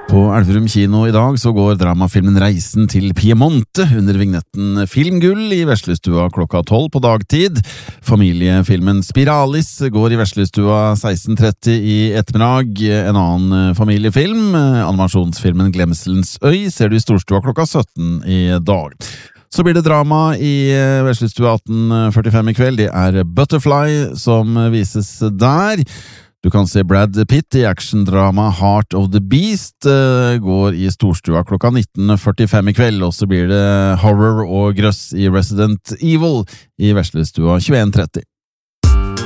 På Elverum kino i dag så går dramafilmen Reisen til Piemonte under vignetten Filmgull i Veslestua klokka 12 på dagtid. Familiefilmen Spiralis går i Veslestua 16:30 i ettermiddag. En annen familiefilm, animasjonsfilmen Glemselens øy, ser du i Storstua klokka 17 i dag. Så blir det drama i Veslestua 18:45 i kveld. Det er Butterfly som vises der. Du kan se Brad Pitt i actiondrama Heart of the Beast, går i Storstua klokka 19:45 i kveld, og så blir det horror og grøss i Resident Evil i Veslestua 21:30.